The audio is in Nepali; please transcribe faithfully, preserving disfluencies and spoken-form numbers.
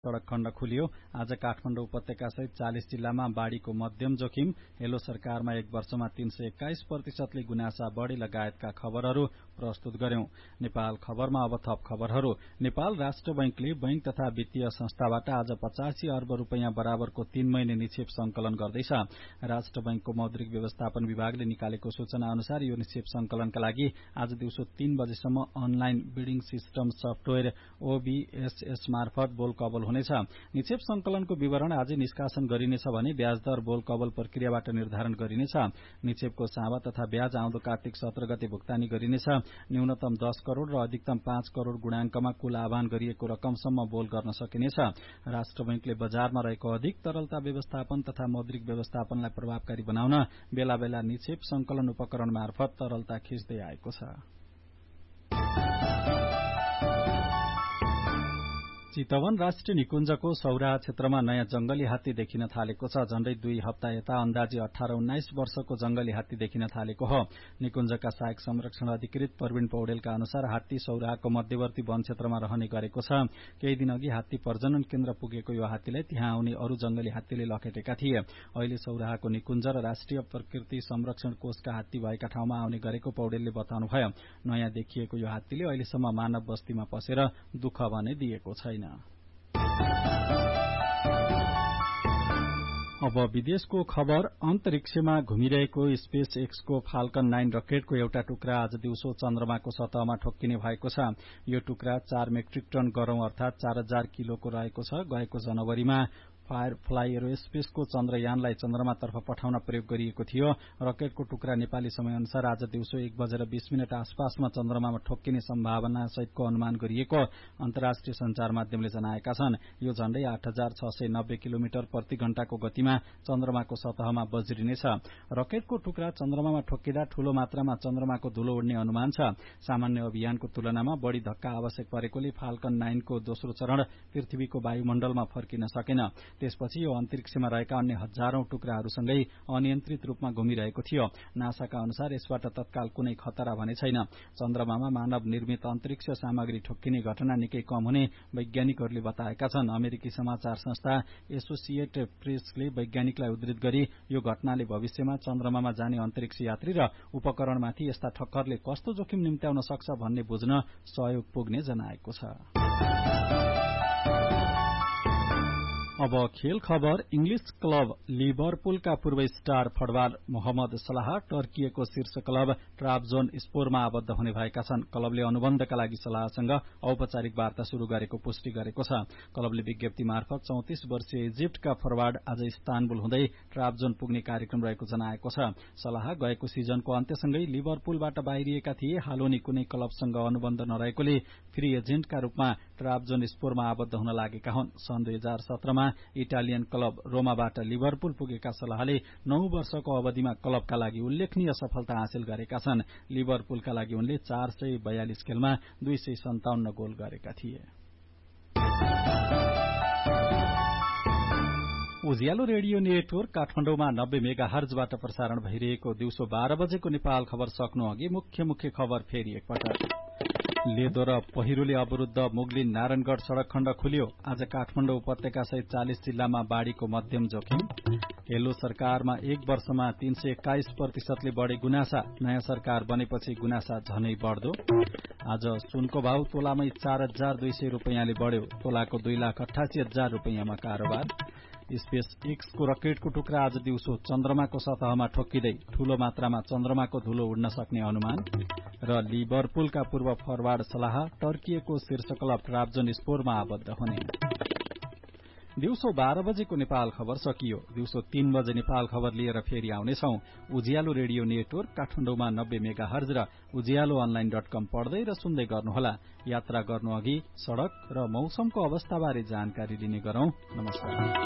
सड़क खण्ड खुलियो। आज काठमाडौँ उपत्यका सहित चालीस जिल्लामा बाढ़ीको मध्यम जोखिम। हेलो सरकारमा एक वर्षमा तीन सय एक्काइस प्रतिशतले गुनासा बढ़े लगायतका खबरहरू प्रस्तुत गर्यौं। नेपाल खबरमा अब थप खबरहरू। नेपाल राष्ट्र बैंकले बैंक तथा वित्तीय संस्थाबाट आज पचासी अर्ब रूपियाँ बराबरको तीन महिने निक्षेप संकलन गर्दैछ। राष्ट्र बैंकको मौद्रिक व्यवस्थापन विभागले निकालेको सूचना अनुसार यो निक्षेप संकलनका लागि आज दिउँसो तीन बजेसम्म अनलाइन बिडिङ सिस्टम सफ्टवेयर ओबीएसएस मार्फत बोल कबल हुनेछ। निक्षेप संकलनको विवरण आज निष्कासन गरिनेछ भने ब्याज दर बोल कबल प्रक्रियाबाट निर्धारण गरिनेछ। निक्षेपको सावा तथा ब्याज आउँदो कार्तिक सत्र गते भुक्तानी गरिनेछ। न्यूनतम दस करोड़ र अधिकतम पाँच करोड़ गुणांकमा कुल आह्वान गरिएको रकमसम्म बोल गर्न सकिनेछ। राष्ट्र बैंकले बजारमा रहेको अधिक तरलता व्यवस्थापन तथा मौद्रिक व्यवस्थापनलाई प्रभावकारी बनाउन बेला बेला निक्षेप संकलन उपकरण मार्फत तरलता खिच्दै आएको छ। चितवन राष्ट्रिय निकुञ्जको सौराहा क्षेत्रमा नयाँ जंगली हात्ती देखिन थालेको छ। झण्डै दुई हप्ता यता अन्दाजी अठार उन्नाइस वर्षको जंगली हात्ती देखिन थालेको हो। निकुञ्जका सहायक संरक्षण अधिकृत प्रवीण पौडेलका अनुसार हात्ती सौराहाको मध्यवर्ती वन क्षेत्रमा रहने गरेको छ। केही दिन अघि हात्ती प्रजनन केन्द्र पुगेको यो हात्तीलाई त्यहाँ आउने अरू जंगली हात्तीले लखेटेका थिए। अहिले सौराहाको निकुञ्ज र राष्ट्रिय प्रकृति संरक्षण कोषका हात्ती भएका ठाउँमा आउने गरेको पौडेलले बताउनुभयो। नयाँ देखिएको यो हात्तीले अहिलेसम्म मानव बस्तीमा पसेर दुःख भने दिएको छैन। अब विदेशको खबर। अन्तरिक्षमा घुमिरहेको स्पेस एक्सको फाल्कन नाइन रकेटको एउटा टुक्रा आज दिउँसो चन्द्रमाको सतहमा ठोक्किने भएको छ। यो टुक्रा चार मेट्रिक टन गरौं अर्थात चार हजार किलोको रहेको छ। गएको जनवरीमा फायरफ्लाई एरोस्पेसको चन्द्रयानलाई चन्द्रमातर्फ पठाउन प्रयोग गरिएको थियो। रकेटको टुक्रा नेपाली समय अनुसार आज दिउँसो एक बजेर बीस मिनट आसपासमा चन्द्रमामा ठोक्किने सम्भावना सहितको अनुमान गरिएको अन्तर्राष्ट्रिय संचार माध्यमले जनाएका छन्। यो झण्डै आठ हजार छ सय नब्बे किलोमिटर प्रति घण्टाको गतिमा चन्द्रमाको सतहमा बज्रिनेछ। रकेटको टुक्रा चन्द्रमामा ठोक्किँदा ठूलो मात्रामा चन्द्रमाको धूलो उड्ने अनुमान छ। सामान्य अभियानको तुलनामा बढ़ी धक्का आवश्यक परेकोले फाल्कन नाइनको दोस्रो चरण पृथ्वीको वायुमण्डलमा फर्किन सकेन। त्यसपछि यो अन्तरिक्षमा रहेका अन्य हजारौं टुक्राहरूसँगै अनियन्त्रित रूपमा घुमिरहेको थियो। नासाका अनुसार यसबाट तत्काल कुनै खतरा भने छैन। चन्द्रमामा मानव निर्मित अन्तरिक्ष सामग्री ठोक्किने घटना निकै कम हुने वैज्ञानिकहरूले बताएका छन्। अमेरिकी समाचार संस्था एसोसिएटेड प्रेसले वैज्ञानिकलाई उद्धृत गरी यो घटनाले भविष्यमा चन्द्रमामा जाने अन्तरिक्ष यात्री र उपकरणमाथि यस्ता ठक्करले कस्तो जोखिम निम्त्याउन सक्छ भन्ने बुझ्न सहयोग पुग्ने जनाएको छ। अब खेल खबर। इंग्लिश क्लब लिभरपुलका पूर्व स्टार फुटबल मोहम्मद सलाह टर्किएको शीर्ष क्लब ट्राब्जोन स्पोरमा आबद्ध हुने भएका छन्। क्लबले अनुबन्धका लागि सलाहसँग औपचारिक वार्ता शुरू गरेको पुष्टि गरेको छ। क्लबले विज्ञप्ति मार्फत चौतिस वर्षीय इजिप्टका फरवार्ड आज इस्तानबुल हुँदै ट्राब्जोन पुग्ने कार्यक्रम रहेको जनाएको छ। सलाह गएको सिजनको अन्त्यसँगै लिभरपुलबाट बाहिरिएका थिए। हाल उनी कुनै क्लबसँग अनुबन्ध नरहेकोले फ्री एजेन्टका रूपमा ट्राब्जोन स्पोरमा आबद्ध हुन लागेका हुन्। सन् दुई हजार सत्रमा इटालियन क्लब रोमाबाट लिभरपुल पुगेका सलाहले नौ वर्षको अवधिमा क्लबका लागि उल्लेखनीय सफलता हासिल गरेका छन्। लिभरपुलका लागि उनले चार सय बयालिस खेलमा दुई सय सन्ताउन्न गोल गरेका थिए। उज्यालो रेडियो नेटवर्क काठमाडौँमा नब्बे मेगा हर्जबाट प्रसारण भइरहेको दिउँसो बाह्र बजेको नेपाल खबर सक्नु अघि मुख्य मुख्य खबर फेरि एकपटक। लेदो र पहिरोले अवरुद्ध मुगलिन नारायणगढ़ सड़क खण्ड खुलियो। आज काठमाडौँ उपत्यका सहित चालीस जिल्लामा बाढ़ीको मध्यम जोखिम। हेलो सरकारमा एक वर्षमा तीन सय एक्काइस प्रतिशतले बढ़े गुनासा। नयाँ सरकार बनेपछि गुनासा झनै बढ़दो। आज सुनको भाव तोलामै चार हजार दुई सय रूपियाँले बढ़्यो। तोलाको दुई लाख अठासी हजार रूपियाँमा कारोबार। स्पेस एक्सको रकेटको टुक्रा आज दिउँसो चन्द्रमाको सतहमा ठोक्किँदै ठूलो मात्रामा चन्द्रमाको धूलो उड्न सक्ने अनुमान। र लिभरपुलका पूर्व फरवार्ड सलाह टर्किएको शीर्ष क्लब ट्राब्जोन स्पोरमा आबद्ध हुने। दिउँसो बाह्र बजेको नेपाल खबर सकियो। दिउँसो तीन बजे नेपाल खबर लिएर फेरि आउनेछौ। उज्यालो रेडियो नेटवर्क काठमाडौँमा नब्बे मेगा हर्ज र उज्यालो अनलाइन डट कम पढ्दै र सुन्दै गर्नुहोला। यात्रा गर्नु अघि सड़क र मौसमको अवस्थाबारे जानकारी लिने गरौं। नमस्कार।